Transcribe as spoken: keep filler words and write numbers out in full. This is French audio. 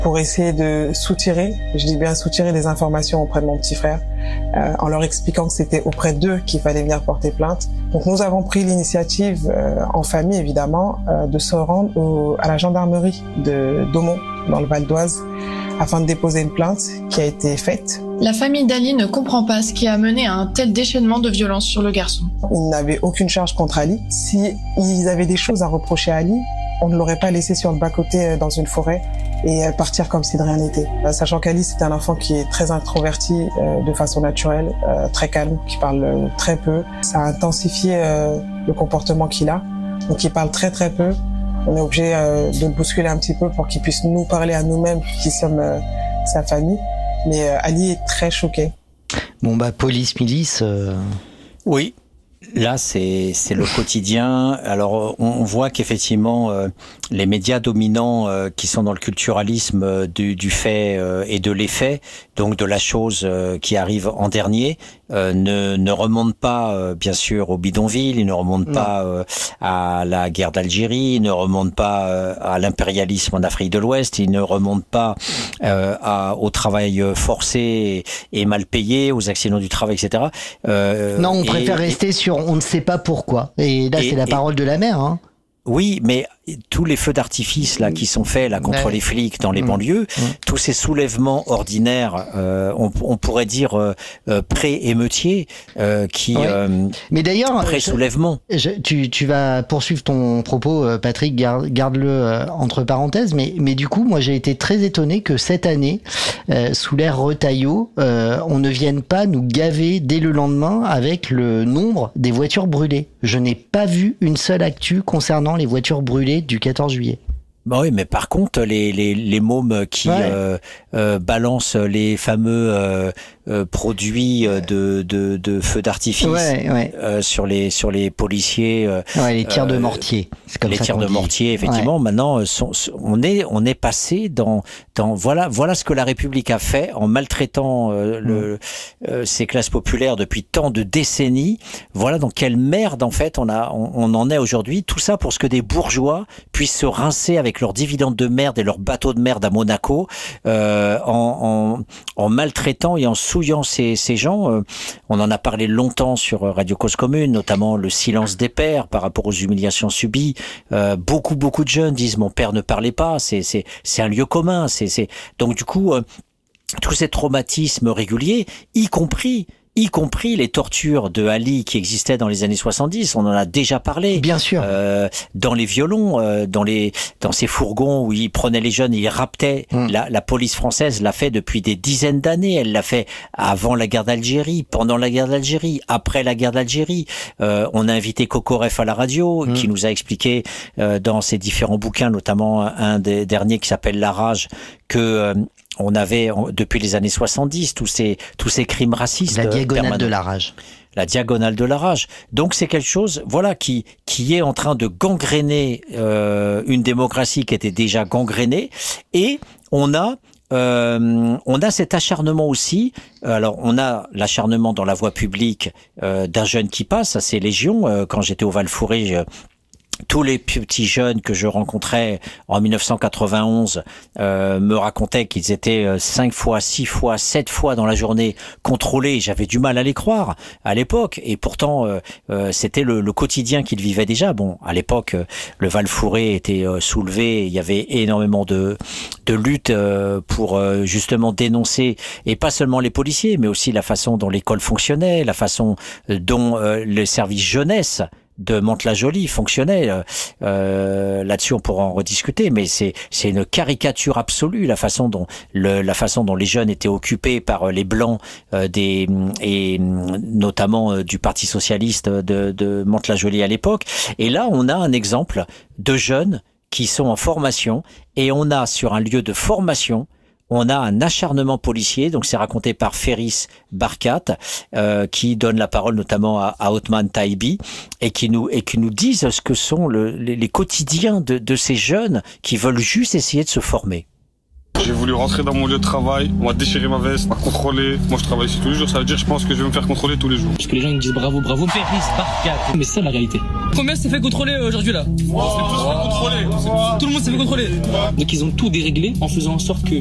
pour essayer de soutirer, je dis bien soutirer des informations auprès de mon petit frère, euh, en leur expliquant que c'était auprès d'eux qu'il fallait venir porter plainte. Donc nous avons pris l'initiative, euh, en famille évidemment, euh, de se rendre au, à la gendarmerie de d'Aumont, dans le Val d'Oise, afin de déposer une plainte qui a été faite. La famille d'Ali ne comprend pas ce qui a mené à un tel déchaînement de violence sur le garçon. Ils n'avaient aucune charge contre Ali. Si ils avaient des choses à reprocher à Ali, on ne l'aurait pas laissé sur le bas-côté dans une forêt et partir comme si de rien n'était. Sachant qu'Ali, c'est un enfant qui est très introverti euh, de façon naturelle, euh, très calme, qui parle euh, très peu. Ça a intensifié euh, le comportement qu'il a. Donc il parle très très peu. On est obligé euh, de le bousculer un petit peu pour qu'il puisse nous parler à nous-mêmes qui sommes euh, sa famille. Mais euh, Ali est très choqué. Bon bah police milice. Euh... Oui. Là, c'est c'est le quotidien. Alors, on, on voit qu'effectivement, euh, les médias dominants euh, qui sont dans le culturalisme euh, du, du fait euh, et de l'effet, donc de la chose euh, qui arrive en dernier, euh, ne, ne remontent pas, euh, bien sûr, au bidonville, ils ne remontent non. pas euh, à la guerre d'Algérie, ils ne remontent pas euh, à l'impérialisme en Afrique de l'Ouest, ils ne remontent pas euh, à, au travail forcé et, et mal payé, aux accidents du travail, et cetera. Euh, non, on préfère et, rester sur on ne sait pas pourquoi. Et là, et, c'est la et, parole de la mère. Hein. Oui, mais tous les feux d'artifice là qui sont faits là contre ouais. les flics dans les mmh. banlieues, mmh. tous ces soulèvements ordinaires, euh, on, on pourrait dire euh, euh, pré-émeutiers, euh, qui ouais. euh, mais d'ailleurs pré-soulèvement. Je, je, tu, tu vas poursuivre ton propos, Patrick, garde, garde-le euh, entre parenthèses. Mais, mais du coup, moi, j'ai été très étonné que cette année, euh, sous l'ère Retailleau, euh, on ne vienne pas nous gaver dès le lendemain avec le nombre des voitures brûlées. Je n'ai pas vu une seule actu concernant les voitures brûlées du quatorze juillet. Bah oui, mais par contre, les les les mômes qui ouais. euh, euh, balancent les fameux euh, euh, produits de de de feux d'artifice ouais, ouais. Euh, sur les sur les policiers, euh, ouais, les tirs de mortier. C'est comme les ça tirs de dit. mortier, effectivement. Ouais. Maintenant, sont, on est on est passé dans dans voilà voilà ce que la République a fait en maltraitant euh, mmh. le euh, ces classes populaires depuis tant de décennies. Voilà dans quelle merde en fait on a on, on en est aujourd'hui. Tout ça pour ce que des bourgeois puissent se rincer avec leurs dividendes de merde et leurs bateaux de merde à Monaco, euh, en, en, en maltraitant et en souillant ces, ces gens. Euh, on en a parlé longtemps sur Radio Cause Commune, notamment le silence des pères par rapport aux humiliations subies. Euh, beaucoup, beaucoup de jeunes disent « mon père ne parlait pas », c'est, c'est, c'est un lieu commun. C'est, c'est... Donc du coup, euh, tous ces traumatismes réguliers, y compris... y compris les tortures de Ali qui existaient dans les années soixante-dix, on en a déjà parlé. Bien sûr. Euh, dans les violons, euh, dans les dans ces fourgons où ils prenaient les jeunes et ils raptaient. Mmh. La, la police française l'a fait depuis des dizaines d'années. Elle l'a fait avant la guerre d'Algérie, pendant la guerre d'Algérie, après la guerre d'Algérie. Euh, on a invité Kokoreff à la radio, mmh. qui nous a expliqué euh, dans ses différents bouquins, notamment un des derniers qui s'appelle La Rage, que euh, on avait, depuis les années soixante-dix, tous ces, tous ces crimes racistes. La diagonale permanents. de la rage. La diagonale de la rage. Donc c'est quelque chose, voilà, qui, qui est en train de gangréner euh, une démocratie qui était déjà gangrénée. Et on a, euh, on a cet acharnement aussi. Alors on a l'acharnement dans la voie publique euh, d'un jeune qui passe, ça c'est légion. Euh, quand j'étais au Val-Fouré, je, tous les petits jeunes que je rencontrais en mille neuf cent quatre-vingt-onze euh, me racontaient qu'ils étaient cinq fois, six fois, sept fois dans la journée contrôlés. J'avais du mal à les croire à l'époque, et pourtant euh, euh, c'était le, le quotidien qu'ils vivaient déjà. Bon, à l'époque, euh, le Val-Fouré était euh, soulevé, il y avait énormément de de luttes euh, pour euh, justement dénoncer, et pas seulement les policiers, mais aussi la façon dont l'école fonctionnait, la façon dont euh, le service jeunesse de Mantes-la-Jolie fonctionnait. Euh, là-dessus, on pourra en rediscuter, mais c'est c'est une caricature absolue la façon dont le, la façon dont les jeunes étaient occupés par les blancs euh, des et notamment euh, du Parti socialiste de, de Mantes-la-Jolie à l'époque. Et là, on a un exemple de jeunes qui sont en formation, et on a sur un lieu de formation, on a un acharnement policier. Donc c'est raconté par Ferris Barkat, euh, qui donne la parole notamment à, à Othman Taibi, et qui nous et qui nous disent ce que sont le, les, les quotidiens de, de ces jeunes qui veulent juste essayer de se former. J'ai voulu rentrer dans mon lieu de travail, on m'a déchiré ma veste, on m'a contrôlé. Moi je travaille ici tous les jours, ça veut dire je pense que je vais me faire contrôler tous les jours. Parce que les gens ils me disent bravo, bravo, Péris par quatre. Mais c'est ça la réalité. Combien s'est fait contrôler aujourd'hui là? On s'est tous fait contrôler. Tout le monde s'est fait contrôler. Donc ils ont tout déréglé en faisant en sorte que